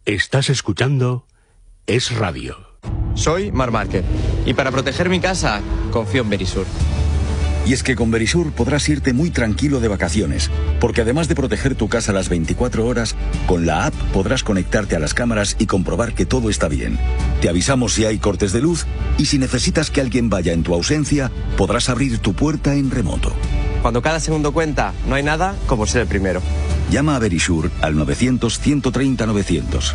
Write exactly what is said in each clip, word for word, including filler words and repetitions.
Estás escuchando Es Radio. Soy Mar Márquez y para proteger mi casa confío en Verisur. Y es que con Verisur podrás irte muy tranquilo de vacaciones, porque además de proteger tu casa las veinticuatro horas, con la app podrás conectarte a las cámaras y comprobar que todo está bien. Te avisamos si hay cortes de luz y si necesitas que alguien vaya en tu ausencia, podrás abrir tu puerta en remoto. Cuando cada segundo cuenta, no hay nada como ser el primero. Llama a Verisur al novecientos, ciento treinta, novecientos.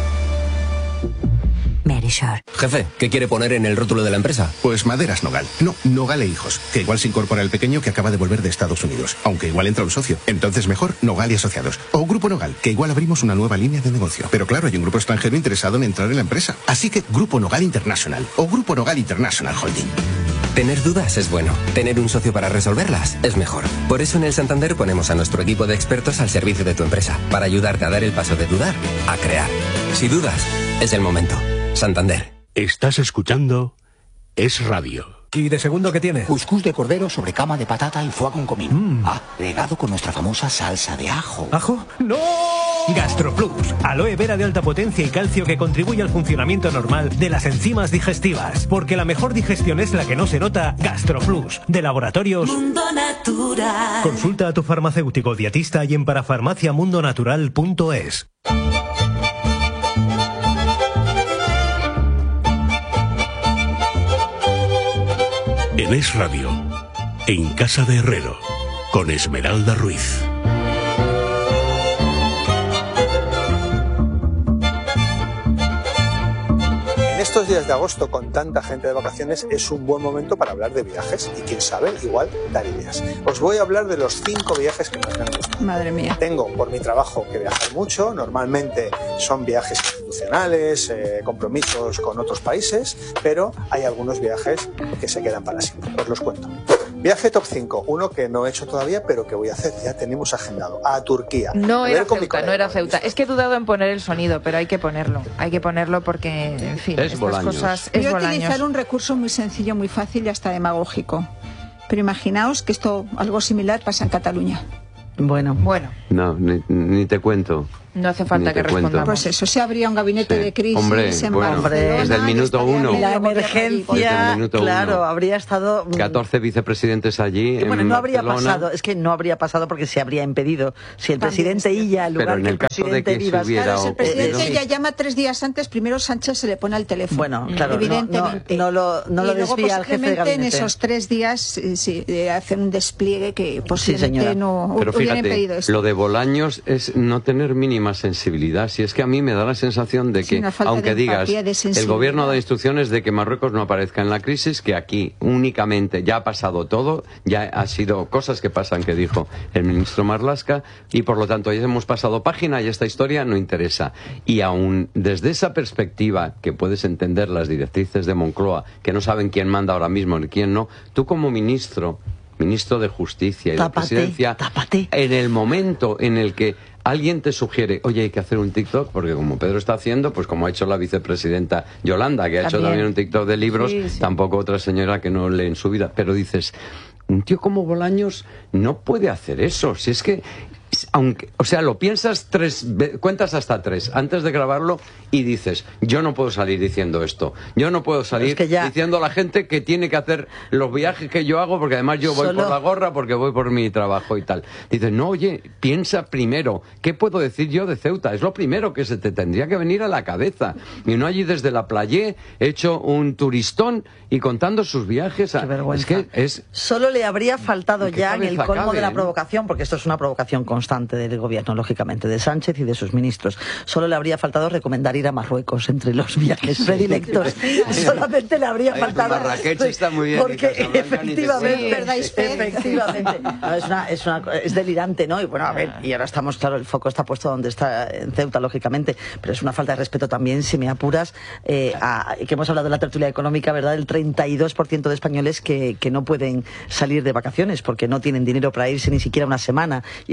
Verisur. Jefe, ¿qué quiere poner en el rótulo de la empresa? Pues Maderas Nogal. No, Nogal e Hijos, que igual se incorpora el pequeño que acaba de volver de Estados Unidos, aunque igual entra un socio. Entonces mejor Nogal y Asociados. O Grupo Nogal, que igual abrimos una nueva línea de negocio. Pero claro, hay un grupo extranjero interesado en entrar en la empresa. Así que Grupo Nogal International o Grupo Nogal International Holding. Tener dudas es bueno. Tener un socio para resolverlas es mejor. Por eso en el Santander ponemos a nuestro equipo de expertos al servicio de tu empresa, para ayudarte a dar el paso de dudar a crear. Si dudas, es el momento. Santander. Estás escuchando Es Radio. ¿Y de segundo qué tiene? Cuscús de cordero sobre cama de patata y foie con comino. Mm. Ah, regado con nuestra famosa salsa de ajo. ¿Ajo? ¡No! GastroPlus, aloe vera de alta potencia y calcio que contribuye al funcionamiento normal de las enzimas digestivas. Porque la mejor digestión es la que no se nota. GastroPlus, de Laboratorios Mundo Natural. Consulta a tu farmacéutico dietista y en parafarmacia mundo natural punto es. En Es Radio, en Casa de Herrero, con Esmeralda Ruiz. En estos días de agosto, con tanta gente de vacaciones, es un buen momento para hablar de viajes y, quién sabe, igual dar ideas. Os voy a hablar de los cinco viajes que más me han gustado. Madre mía. Tengo, por mi trabajo, que viajar mucho. Normalmente son viajes institucionales, eh, compromisos con otros países, pero hay algunos viajes que se quedan para siempre. Os los cuento. Viaje top cinco, uno que no he hecho todavía, pero que voy a hacer, ya tenemos agendado, a Turquía. No a era con Ceuta, no era Ceuta. Es que he dudado en poner el sonido, pero hay que ponerlo. Hay que ponerlo porque, en fin, Es estas Bolaños. cosas... Voy Es a Bolaños. utilizar un recurso muy sencillo, muy fácil y hasta demagógico. Pero imaginaos que esto, algo similar, pasa en Cataluña. Bueno. Bueno. No, ni, ni te cuento. No hace falta Ni que te cuento. respondamos. Pues eso, se abría un gabinete Sí. de crisis Hombre, en bueno, Barcelona. desde el minuto uno. La Desde emergencia, el minuto claro, uno. habría estado... mm, catorce vicepresidentes allí. Bueno, en no habría Barcelona. pasado, es que no habría pasado porque se habría impedido. Si el También presidente Illa, en Pero lugar en que el el caso de presidente que se Vivas... hubiera Claro, si el presidente ocurrido- ya llama tres días antes, primero Sánchez se le pone al teléfono. Bueno, claro, no- evidentemente. no- no lo- no lo y luego, desvía al jefe de posiblemente, en gabinete. esos tres días eh, sí, eh, hacen un despliegue que señora. posiblemente no Pero hubieran fíjate, impedido esto. lo de Bolaños es no tener mínima sensibilidad. Si es que a mí me da la sensación de Sí, que, una falta aunque de digas, empatía, de el sensibilidad. gobierno da instrucciones de que Marruecos no aparezca en la crisis, que aquí únicamente ya ha pasado todo, ya ha sido cosas que pasan, que dijo el ministro Marlaska, y por lo tanto ya hemos pasado página y esta historia no interesa. Y aún desde esa perspectiva, que puedes entender las directrices de Moncloa, que no saben quién manda ahora mismo ni quién no, tú como ministro, ministro de Justicia y de Tápate, Presidencia, tápate. en el momento en el que alguien te sugiere, oye, hay que hacer un TikTok, porque como Pedro está haciendo, pues como ha hecho la vicepresidenta Yolanda, que ha hecho También. también un TikTok de libros, Sí, sí. tampoco otra señora que no lee en su vida, pero dices, un tío como Bolaños no puede hacer eso, si es que, aunque, o sea, lo piensas tres, ve- cuentas hasta tres antes de grabarlo y dices, yo no puedo salir diciendo esto, yo no puedo salir Es que ya- diciendo a la gente que tiene que hacer los viajes que yo hago, porque además yo voy Solo- por la gorra, porque voy por mi trabajo y tal. Dices, no, oye, piensa primero, ¿qué puedo decir yo de Ceuta? Es lo primero que se te tendría que venir a la cabeza. Y no allí desde la playa, hecho un turistón y contando sus viajes. A... Es que es... Solo le habría faltado ¿En qué ya en el cabeza colmo cabe, de la eh? provocación, porque esto es una provocación constante del gobierno, lógicamente, de Sánchez y de sus ministros. Solo le habría faltado recomendar ir a Marruecos entre los viajes predilectos. Solamente le habría Ay, faltado. Marrakech está muy bien, Porque y Casablanca ni te efectivamente, cuento. efectivamente, no, es, una, es, una, es delirante, ¿no? Y bueno, a ver, y ahora estamos, claro, el foco está puesto donde está, en Ceuta, lógicamente, pero es una falta de respeto también, si me apuras, eh, a, que hemos hablado de la tertulia económica, ¿verdad? El treinta y dos por ciento de españoles que, que no pueden salir de vacaciones porque no tienen dinero para irse ni siquiera una semana. Y está el ministro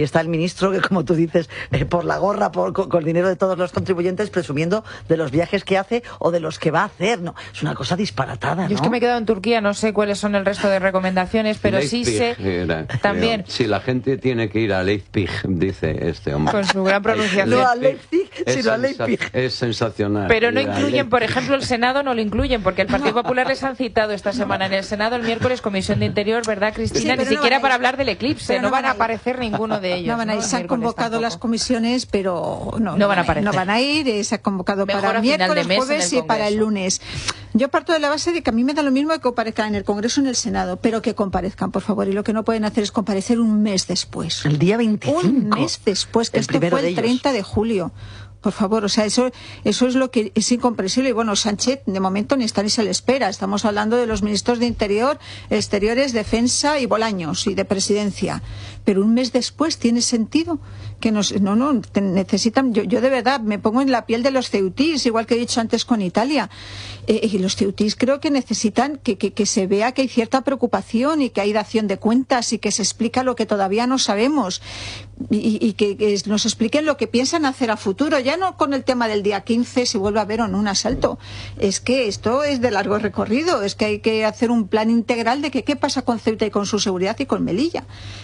ministro que, como tú dices, eh, por la gorra, por, con, con el dinero de todos los contribuyentes, presumiendo de los viajes que hace o de los que va a hacer. No, es una cosa disparatada, ¿no? Yo es que me he quedado en Turquía, no sé cuáles son el resto de recomendaciones, pero Leipzig, sí sé era, también... creo. Sí, la gente tiene que ir a Leipzig, dice este hombre. Con su gran pronunciación. No a Leipzig, es sino a sensa- Leipzig. Es sensacional. Pero no Ir a incluyen, Leipzig. por ejemplo, el Senado no lo incluyen, porque el Partido Popular les han citado esta semana en el Senado, el miércoles, Comisión de Interior, ¿verdad, Cristina? Sí, Ni pero no siquiera van a para ir. hablar del eclipse, Pero no, no van a van a ir. aparecer ninguno de ellos. No van a ir, se han El miércoles convocado tampoco. las comisiones, pero no, No van a aparecer. No van a ir, eh, se ha convocado Mejor para a final de miércoles, mes en jueves el y para el Congreso. lunes. Yo parto de la base de que a mí me da lo mismo que comparezcan en el Congreso o en el Senado, pero que comparezcan, por favor. Y lo que no pueden hacer es comparecer un mes después. El día veinticinco. Un mes después, que El esto primero fue de el ellos. treinta de julio. Por favor, o sea, eso, eso es lo que es incomprensible. Y bueno, Sánchez, de momento, ni está ni se le espera. Estamos hablando de los ministros de Interior, Exteriores, Defensa y Bolaños, y de Presidencia. Pero un mes después, ¿tiene sentido? Que nos, no, no, te- necesitan, yo, yo de verdad me pongo en la piel de los ceutís, igual que he dicho antes con Italia. Eh, y los ceutís creo que necesitan que, que, que se vea que hay cierta preocupación y que hay dación de cuentas y que se explica lo que todavía no sabemos. Y, y que, que nos expliquen lo que piensan hacer a futuro, ya no con el tema del día quince, si vuelve a haber o no un asalto. Es que esto es de largo recorrido, es que hay que hacer un plan integral de que qué pasa con Ceuta y con su seguridad y con Melilla.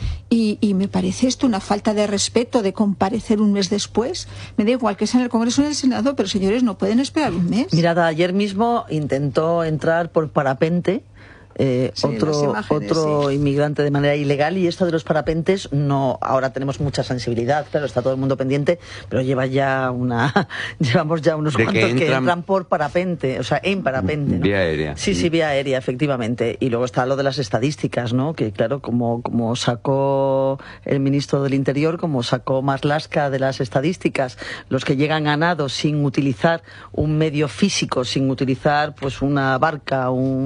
Y, y me parece esto una falta de respeto de comparecer un mes después. Me da igual que sea en el Congreso o en el Senado, pero señores, no pueden esperar un mes. Mirad, ayer mismo intentó entrar por parapente eh, Sí, las otro imágenes, otro sí. inmigrante de manera ilegal, y esto de los parapentes no, ahora tenemos mucha sensibilidad, claro, está todo el mundo pendiente, pero lleva ya una llevamos ya unos De que cuantos que entran- entran por parapente, o sea, en parapente, ¿no? Vía aérea. Sí, sí, vía aérea, efectivamente. Y luego está lo de las estadísticas, ¿no? Que claro, como, como sacó el ministro del Interior, como sacó Marlaska de las estadísticas, los que llegan a nado sin utilizar un medio físico, sin utilizar pues una barca,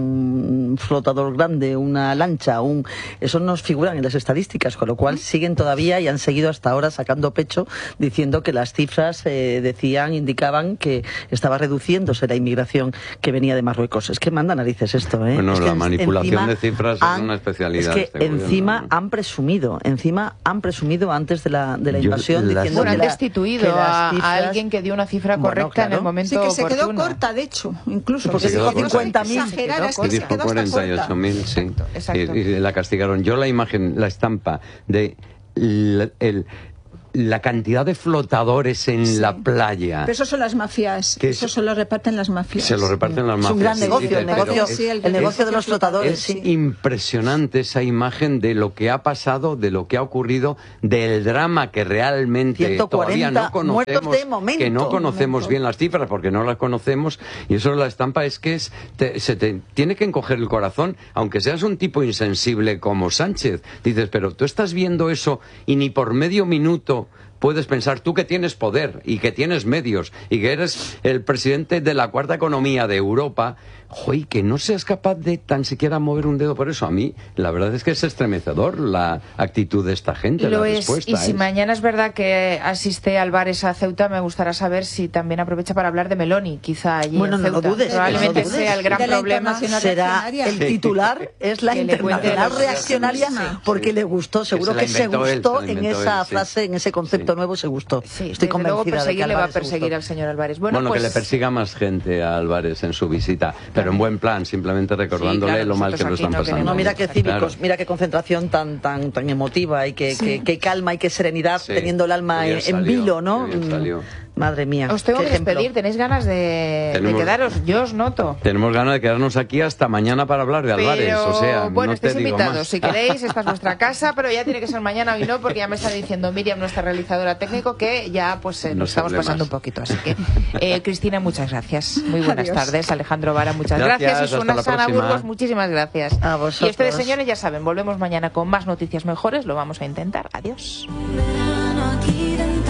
un flotador grande, una lancha, un eso no figuran en las estadísticas, con lo cual siguen todavía y han seguido hasta ahora sacando pecho diciendo que las cifras eh, decían, indicaban que estaba reduciéndose la inmigración que venía de Marruecos. Es que manda narices esto, ¿eh? Bueno, Es que la en- manipulación encima de cifras han- es una especialidad. Es de que este gobierno, encima ¿no? han presumido, encima han presumido antes de la, de la Yo invasión las- diciendo Bueno, han que la- destituido que las a, a cifras- alguien que dio una cifra Bueno, correcta en claro. el momento Sí, que se quedó oportuno. corta, de hecho, incluso. Porque Se quedó dijo corta. cincuenta mil. Exagerar, es Que que se dijo quedó hasta cuarenta y ocho corta. mil, sí. exacto. Y, y la castigaron. Yo la imagen, la estampa de la, el- la cantidad de flotadores en Sí. la playa. Pero eso son las mafias, Que eso es- se lo reparten las mafias. Se lo reparten las Es mafias. un gran sí, negocio, dice, el pero negocio, Sí, el el negocio de los es- flotadores, es sí. impresionante esa imagen de lo que ha pasado, de lo que ha ocurrido, del drama que realmente ciento todavía cuarenta no conocemos, muertos de momento. que no conocemos Momento. bien las cifras porque no las conocemos, y eso la estampa es que es, te- se te tiene que encoger el corazón, aunque seas un tipo insensible como Sánchez. Dices, pero tú estás viendo eso y ni por medio minuto puedes pensar, tú que tienes poder y que tienes medios y que eres el presidente de la cuarta economía de Europa, joy, que no seas capaz de tan siquiera mover un dedo por eso. A mí, la verdad es que es estremecedor la actitud de esta gente, Lo la es, respuesta. y si es- mañana es verdad que asiste Álvarez a Ceuta, me gustará saber si también aprovecha para hablar de Meloni, quizá allí Bueno, en no lo Ceuta. dudes, Probablemente no lo dudes. sea el gran De la problema. internacional Será reaccionaria. el titular, es la Que le cuente internacional los- reaccionaria, Sí, porque sí. le gustó, seguro se la que se inventó él, gustó se la en inventó esa él, sí. frase, en ese concepto Sí. nuevo, se gustó. Sí, Estoy desde luego convencida de que perseguir le va a Álvarez se perseguir gustó. al señor Álvarez. Bueno, Bueno, pues, que le persiga más gente a Álvarez en su visita, pero en buen plan, simplemente recordándole claro, lo mal que nosotros lo aquí están no pasando. queremos- No, mira qué cívicos, Claro. mira qué concentración tan tan tan emotiva y qué, Sí. qué, qué calma y qué serenidad, Sí, teniendo el alma qué en, bien en salió, vilo, ¿no? qué bien salió. Mm, Madre mía. os tengo qué que ejemplo. despedir. ¿Tenéis ganas de, de Tenemos- quedaros? Yo os noto. Tenemos ganas de quedarnos aquí hasta mañana para hablar de Álvarez, Pero, o sea, bueno, no te estáis digo invitados. más. Si queréis, esta es vuestra casa, pero ya tiene que ser mañana y no, porque ya me está diciendo Miriam, nuestra realizadora técnico, que ya pues eh, No nos se estamos hable pasando más. un poquito. Así que, eh, Cristina, muchas gracias. Muy buenas Adiós. tardes. Alejandro Vara, muchas Gracias, gracias. hasta Y Susana la Sana próxima. Burgos, muchísimas gracias. A Y vosotros. ustedes, señores, ya saben, volvemos mañana con más noticias mejores. Lo vamos a intentar. Adiós. Verano aquí dentro,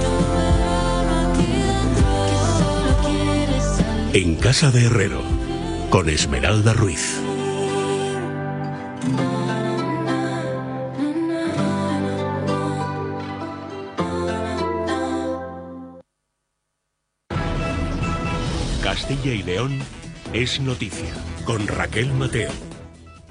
verano aquí dentro, que solo quieres salir. En Casa de Herrero, con Esmeralda Ruiz. Castilla y León es noticia, con Raquel Mateo.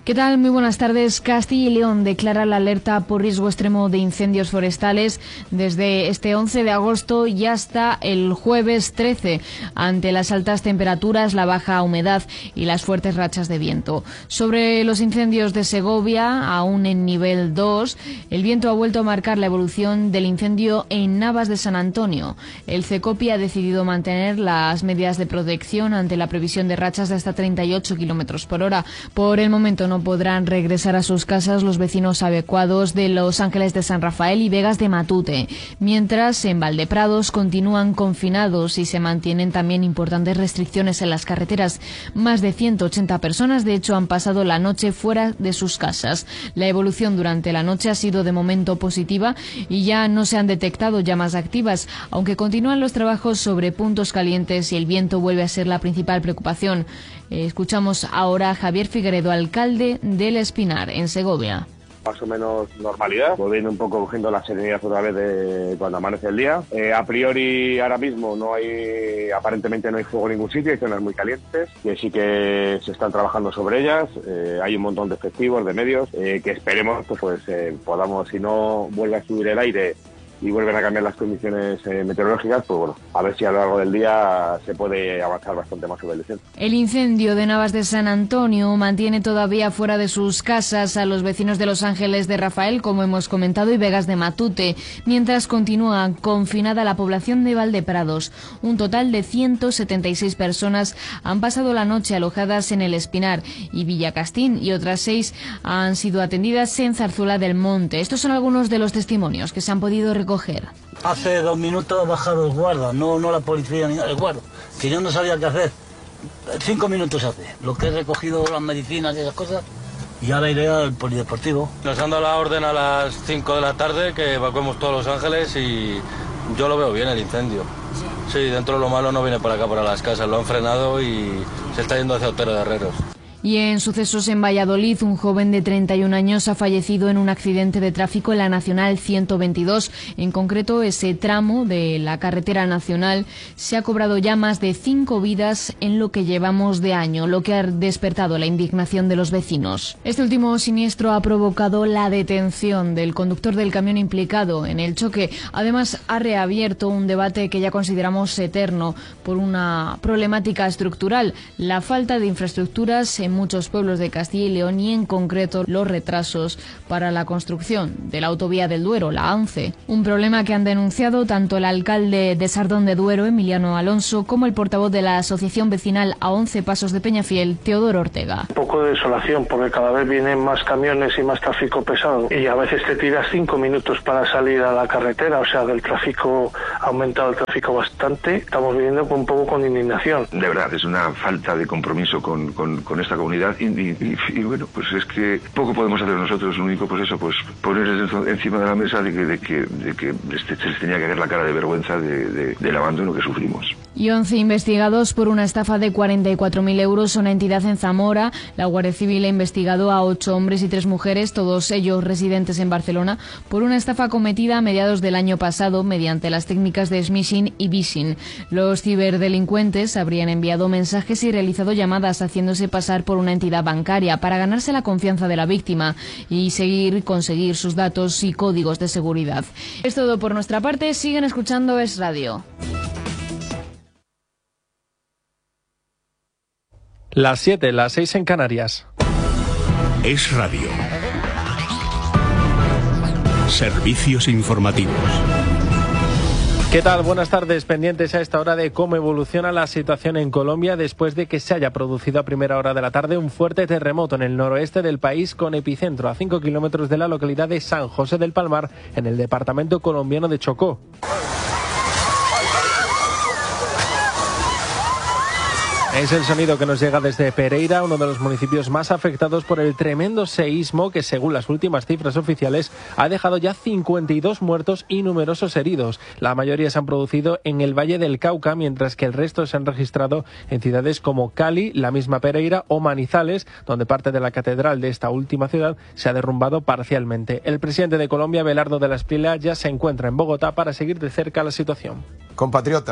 ¿Qué tal? Muy buenas tardes. Castilla y León declara la alerta por riesgo extremo de incendios forestales desde este once de agosto y hasta el jueves trece, ante las altas temperaturas, la baja humedad y las fuertes rachas de viento. Sobre los incendios de Segovia, aún en nivel dos, el viento ha vuelto a marcar la evolución del incendio en Navas de San Antonio. El CECOPI ha decidido mantener las medidas de protección ante la previsión de rachas de hasta treinta y ocho kilómetros por hora. Por el momento no podrán regresar a sus casas los vecinos evacuados de Los Ángeles de San Rafael y Vegas de Matute, mientras en Valdeprados continúan confinados y se mantienen también importantes restricciones en las carreteras. Más de ciento ochenta personas, de hecho, han pasado la noche fuera de sus casas. La evolución durante la noche ha sido de momento positiva y ya no se han detectado llamas activas, aunque continúan los trabajos sobre puntos calientes y el viento vuelve a ser la principal preocupación. Eh, escuchamos ahora a Javier Figueredo, alcalde del Espinar, en Segovia. Más o menos normalidad, volviendo un poco cogiendo la serenidad otra vez de cuando amanece el día. Eh, a priori ahora mismo no hay, aparentemente no hay fuego en ningún sitio, hay zonas muy calientes, que sí que se están trabajando sobre ellas. Eh, hay un montón de efectivos, de medios, eh, que esperemos pues, pues eh, podamos, si no vuelve a subir el aire y vuelven a cambiar las condiciones eh, meteorológicas, pues bueno, a ver si a lo largo del día se puede avanzar bastante más sobre el incendio. El incendio de Navas de San Antonio mantiene todavía fuera de sus casas a los vecinos de Los Ángeles de Rafael, como hemos comentado, y Vegas de Matute, mientras continúa confinada la población de Valdeprados. Un total de ciento setenta y seis personas han pasado la noche alojadas en El Espinar y Villacastín, y otras seis han sido atendidas en Zarzuela del Monte. Estos son algunos de los testimonios que se han podido recoger. Hace dos minutos ha bajado el guarda, no, no la policía ni el guarda, que yo no sabía qué hacer. Cinco minutos hace, lo que he recogido las medicinas y esas cosas, y ahora iré al polideportivo. Nos han dado la orden a las cinco de la tarde que evacuemos todos Los Ángeles y yo lo veo bien el incendio. Sí, dentro de lo malo no viene para acá, para las casas, lo han frenado y se está yendo hacia Otero de Herreros. Y en sucesos en Valladolid, un joven de treinta y un años ha fallecido en un accidente de tráfico en la Nacional ciento veintidós. En concreto, ese tramo de la carretera nacional se ha cobrado ya más de cinco vidas en lo que llevamos de año, lo que ha despertado la indignación de los vecinos. Este último siniestro ha provocado la detención del conductor del camión implicado en el choque. Además, ha reabierto un debate que ya consideramos eterno por una problemática estructural, la falta de infraestructuras en muchos pueblos de Castilla y León y en concreto los retrasos para la construcción de la autovía del Duero, la A once. Un problema que han denunciado tanto el alcalde de Sardón de Duero, Emiliano Alonso, como el portavoz de la asociación vecinal A once Pasos de Peñafiel, Teodoro Ortega. Un poco de desolación porque cada vez vienen más camiones y más tráfico pesado y a veces te tiras cinco minutos para salir a la carretera, o sea, el tráfico ha aumentado el tráfico bastante. Estamos viviendo un poco con indignación. De verdad, es una falta de compromiso con, con, con esta comunidad y, y, y, y bueno, pues es que poco podemos hacer nosotros. Lo único, pues eso, pues poner encima de la mesa de que, de que, de que este, se les tenía que ver la cara de vergüenza de, de, del abandono que sufrimos. Y once investigados por una estafa de cuarenta y cuatro mil euros a una entidad en Zamora. La Guardia Civil ha investigado a ocho hombres y tres mujeres, todos ellos residentes en Barcelona, por una estafa cometida a mediados del año pasado mediante las técnicas de smishing y phishing. Los ciberdelincuentes habrían enviado mensajes y realizado llamadas haciéndose pasar por una entidad bancaria para ganarse la confianza de la víctima y seguir conseguir sus datos y códigos de seguridad. Es todo por nuestra parte. Siguen escuchando Es Radio. Las siete, las seis en Canarias. Es Radio. Servicios informativos. ¿Qué tal? Buenas tardes. Pendientes a esta hora de cómo evoluciona la situación en Colombia después de que se haya producido a primera hora de la tarde un fuerte terremoto en el noroeste del país con epicentro a cinco kilómetros de la localidad de San José del Palmar, en el departamento colombiano de Chocó. Es el sonido que nos llega desde Pereira, uno de los municipios más afectados por el tremendo seísmo que, según las últimas cifras oficiales, ha dejado ya cincuenta y dos muertos y numerosos heridos. La mayoría se han producido en el Valle del Cauca, mientras que el resto se han registrado en ciudades como Cali, la misma Pereira o Manizales, donde parte de la catedral de esta última ciudad se ha derrumbado parcialmente. El presidente de Colombia, Abelardo de la Espriella, ya se encuentra en Bogotá para seguir de cerca la situación. Compatriotas,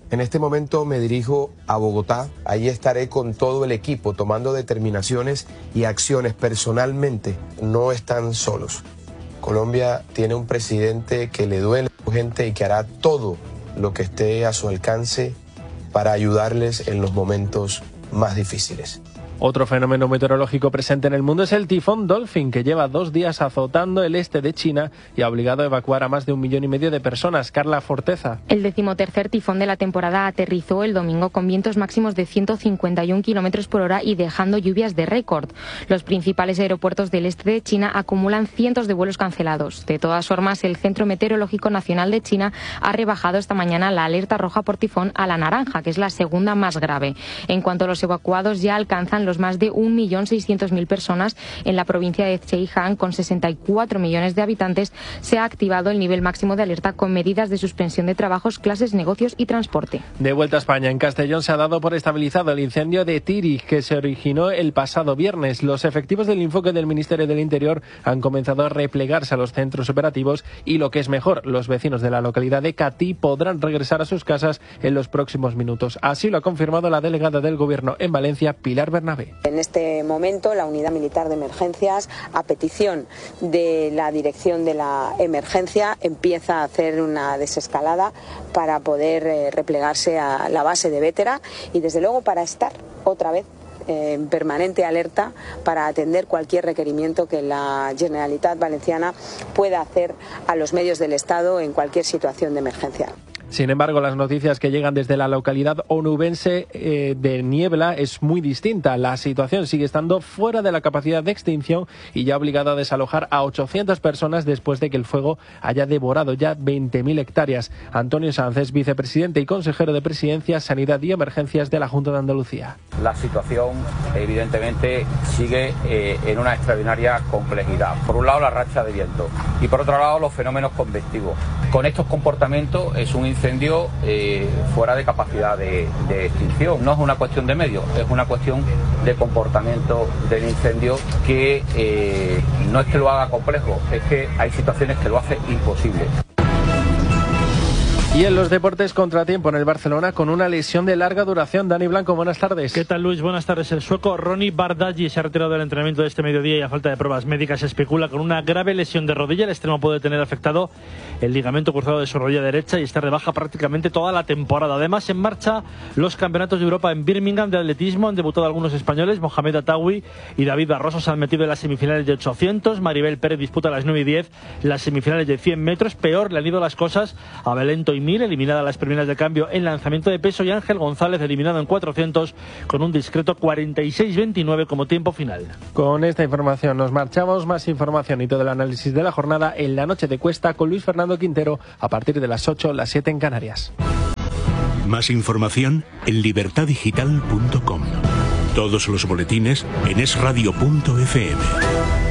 En este momento me dirijo a Bogotá. Allí estaré con todo el equipo tomando determinaciones y acciones personalmente. No están solos. Colombia tiene un presidente que le duele a la gente y que hará todo lo que esté a su alcance para ayudarles en los momentos más difíciles. Otro fenómeno meteorológico presente en el mundo es el tifón Dolphin, que lleva dos días azotando el este de China y ha obligado a evacuar a más de un millón y medio de personas. Carla Forteza. El decimotercer tifón de la temporada aterrizó el domingo con vientos máximos de ciento cincuenta y un kilómetros por hora y dejando lluvias de récord. Los principales aeropuertos del este de China acumulan cientos de vuelos cancelados. De todas formas, el Centro Meteorológico Nacional de China ha rebajado esta mañana la alerta roja por tifón a la naranja, que es la segunda más grave. En cuanto a los evacuados, ya alcanzan los más de un millón seiscientos mil personas. En la provincia de Zhejiang, con sesenta y cuatro millones de habitantes, se ha activado el nivel máximo de alerta con medidas de suspensión de trabajos, clases, negocios y transporte. De vuelta a España, en Castellón se ha dado por estabilizado el incendio de Tírig, que se originó el pasado viernes. Los efectivos del Infoque del Ministerio del Interior han comenzado a replegarse a los centros operativos y, lo que es mejor, los vecinos de la localidad de Catí podrán regresar a sus casas en los próximos minutos. Así lo ha confirmado la delegada del Gobierno en Valencia, Pilar Bernabé. En este momento, la Unidad Militar de Emergencias, a petición de la Dirección de la Emergencia, empieza a hacer una desescalada para poder eh, replegarse a la base de Bétera y, desde luego, para estar otra vez en permanente alerta para atender cualquier requerimiento que la Generalitat Valenciana pueda hacer a los medios del Estado en cualquier situación de emergencia. Sin embargo, las noticias que llegan desde la localidad onubense eh, de Niebla es muy distinta. La situación sigue estando fuera de la capacidad de extinción y ya ha obligado a desalojar a ochocientas personas después de que el fuego haya devorado ya veinte mil hectáreas. Antonio Sanz es vicepresidente y consejero de Presidencia, Sanidad y Emergencias de la Junta de Andalucía. La situación, evidentemente, sigue eh, en una extraordinaria complejidad. Por un lado, la racha de viento y, por otro lado, los fenómenos convectivos. Con estos comportamientos es un incendio eh, fuera de capacidad de, de extinción. No es una cuestión de medios, es una cuestión de comportamiento del incendio que eh, no es que lo haga complejo, es que hay situaciones que lo hacen imposible. Y en los deportes, contratiempo en el Barcelona con una lesión de larga duración. Dani Blanco, buenas tardes. ¿Qué tal, Luis? Buenas tardes. El sueco Ronny Bardghji se ha retirado del entrenamiento de este mediodía y a falta de pruebas médicas se especula con una grave lesión de rodilla. El extremo puede tener afectado el ligamento cruzado de su rodilla derecha y estar de baja prácticamente toda la temporada. Además, en marcha los campeonatos de Europa en Birmingham de atletismo. Han debutado algunos españoles. Mohamed Atawi y David Barroso se han metido en las semifinales de ochocientos. Maribel Pérez disputa a las nueve y diez las semifinales de cien metros. Peor le han ido las cosas a Belén Toimil, eliminada a las primeras de cambio en lanzamiento de peso, y Ángel González, eliminado en cuatrocientos con un discreto cuarenta y seis veintinueve como tiempo final. Con esta información nos marchamos. Más información y todo el análisis de la jornada en la noche de Cuesta con Luis Fernando Quintero a partir de las ocho, las siete en Canarias. Más información en libertad digital punto com. Todos los boletines en es radio punto efe eme.